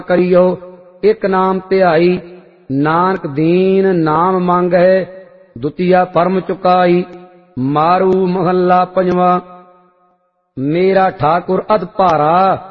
करियो एक नाम ध्याई। नानक दीन नाम मांगै दुतिया परम चुकाई। मारू महला पंजवा। मेरा ठाकुर अध भारा